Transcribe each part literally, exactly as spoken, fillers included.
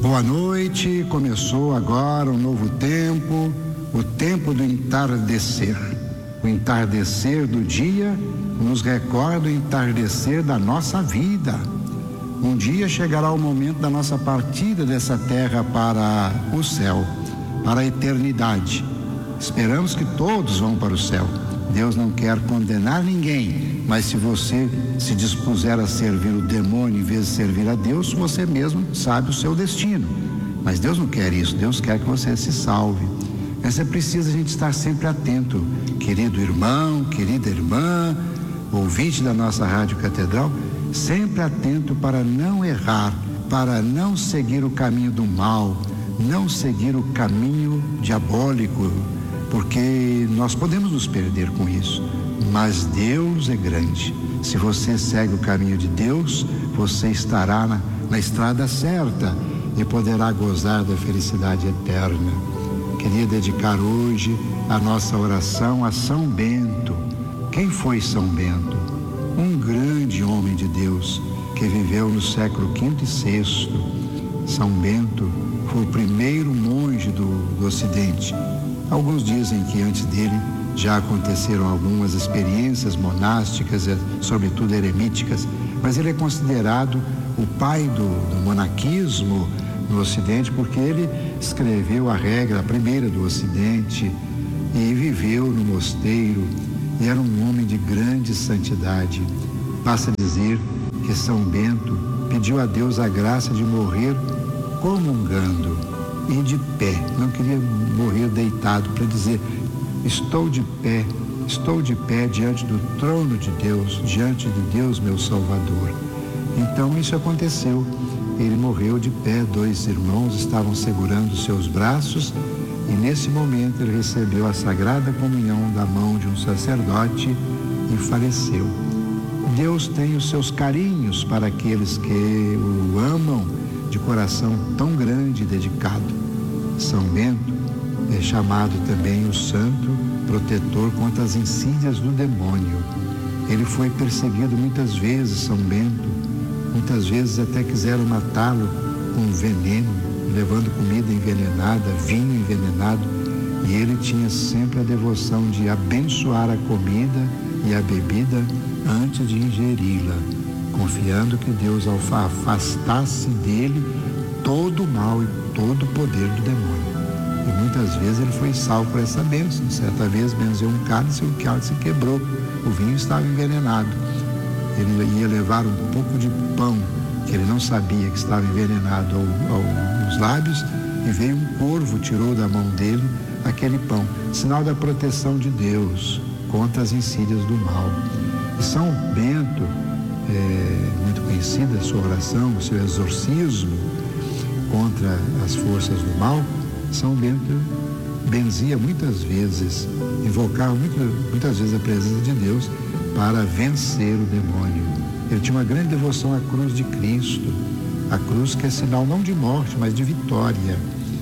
Boa noite, começou agora um novo tempo, o tempo do entardecer. O entardecer do dia nos recorda o entardecer da nossa vida. Um dia chegará o momento da nossa partida dessa terra para o céu, para a eternidade. Esperamos que todos vão para o céu. Deus não quer condenar ninguém, mas se você se dispuser a servir o demônio em vez de servir a Deus, você mesmo sabe o seu destino. Mas Deus não quer isso, Deus quer que você se salve. Mas é preciso a gente estar sempre atento, querido irmão, querida irmã, ouvinte da nossa Rádio Catedral, sempre atento para não errar, para não seguir o caminho do mal, não seguir o caminho diabólico, porque nós podemos nos perder com isso, mas Deus é grande. Se você segue o caminho de Deus, você estará na, na estrada certa e poderá gozar da felicidade eterna. Queria dedicar hoje a nossa oração a São Bento. Quem foi São Bento? Um grande homem de Deus que viveu no século quinto e sexto. São Bento foi o primeiro monge do, do Ocidente. Alguns dizem que antes dele já aconteceram algumas experiências monásticas, sobretudo eremíticas, mas ele é considerado o pai do, do monaquismo no Ocidente, porque ele escreveu a regra, a primeira do Ocidente, e viveu no mosteiro, e era um homem de grande santidade. Basta dizer que São Bento pediu a Deus a graça de morrer comungando e de pé, não queria morrer deitado, para dizer: estou de pé, estou de pé diante do trono de Deus, diante de Deus meu Salvador. Então isso aconteceu, ele morreu de pé, dois irmãos estavam segurando seus braços e nesse momento ele recebeu a Sagrada Comunhão da mão de um sacerdote e faleceu. Deus tem os seus carinhos para aqueles que o amam de coração tão grande e dedicado. São Bento é chamado também o santo protetor contra as insídias do demônio. Ele foi perseguido muitas vezes, São Bento, muitas vezes até quiseram matá-lo com veneno, levando comida envenenada, vinho envenenado, e ele tinha sempre a devoção de abençoar a comida e a bebida antes de ingeri-la, confiando que Deus afastasse dele todo o mal e todo o poder do demônio. E muitas vezes ele foi salvo por essa bênção. Certa vez benzeu um cálice e o cálice quebrou, o vinho estava envenenado. Ele ia levar um pouco de pão que ele não sabia que estava envenenado ao, ao, nos lábios, e veio um corvo, tirou da mão dele aquele pão, sinal da proteção de Deus contra as insídias do mal. E São Bento, é muito conhecida a sua oração, o seu exorcismo contra as forças do mal. São Bento benzia muitas vezes, invocava muitas, muitas vezes a presença de Deus para vencer o demônio. Ele tinha uma grande devoção à cruz de Cristo, a cruz que é sinal não de morte, mas de vitória.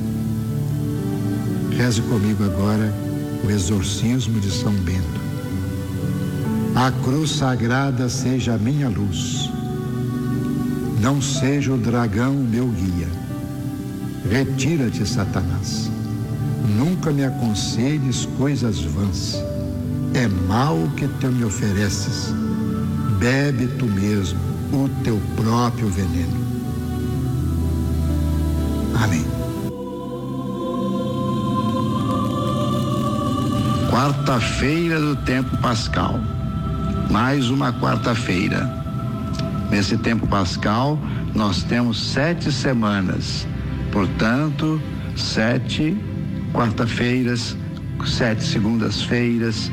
Reze comigo agora o exorcismo de São Bento. A cruz sagrada seja a minha luz, não seja o dragão meu guia. Retira-te, Satanás. Nunca me aconselhes coisas vãs. É mal o que tu me ofereces. Bebe tu mesmo o teu próprio veneno. Amém. Quarta-feira do tempo pascal. Mais uma quarta-feira. Nesse tempo pascal, nós temos sete semanas. Portanto, sete quarta-feiras, sete segundas-feiras,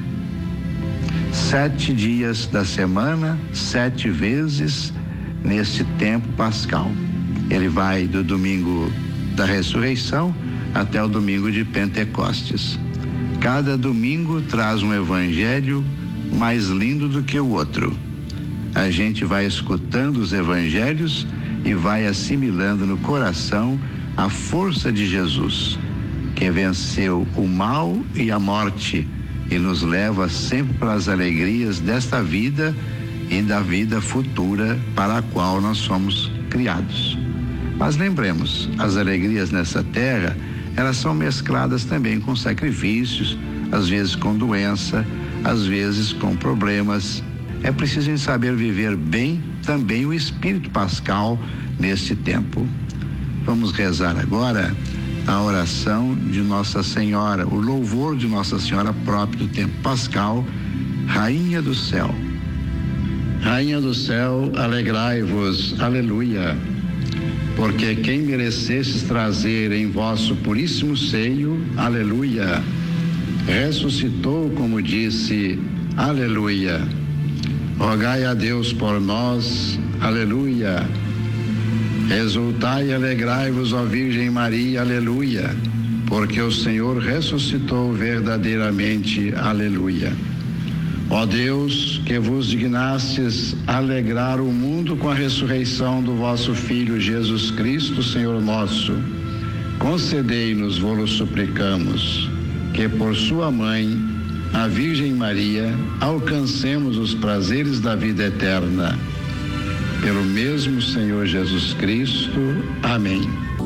sete dias da semana, sete vezes neste tempo pascal. Ele vai do domingo da ressurreição até o domingo de Pentecostes. Cada domingo traz um evangelho mais lindo do que o outro. A gente vai escutando os evangelhos e vai assimilando no coração a força de Jesus, que venceu o mal e a morte e nos leva sempre para as alegrias desta vida e da vida futura para a qual nós somos criados. Mas lembremos, as alegrias nessa terra, elas são mescladas também com sacrifícios, às vezes com doença, às vezes com problemas. É preciso saber viver bem também o espírito pascal neste tempo. Vamos rezar agora a oração de Nossa Senhora, o louvor de Nossa Senhora próprio do tempo pascal, Rainha do Céu. Rainha do Céu, alegrai-vos, aleluia, porque quem merecestes trazer em vosso puríssimo seio, aleluia, ressuscitou, como disse, aleluia. Rogai a Deus por nós, aleluia. Exultai e alegrai-vos, ó Virgem Maria, aleluia, porque o Senhor ressuscitou verdadeiramente, aleluia. Ó Deus, que vos dignastes alegrar o mundo com a ressurreição do vosso Filho Jesus Cristo, Senhor nosso, concedei-nos, vô-lo suplicamos, que por sua mãe, a Virgem Maria, alcancemos os prazeres da vida eterna. Pelo mesmo Senhor Jesus Cristo. Amém.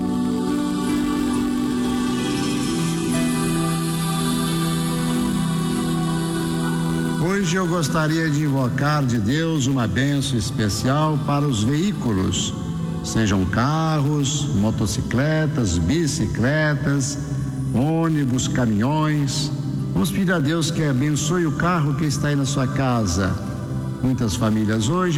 Hoje eu gostaria de invocar de Deus uma bênção especial para os veículos, sejam carros, motocicletas, bicicletas, ônibus, caminhões. Vamos pedir a Deus que abençoe o carro que está aí na sua casa. Muitas famílias hoje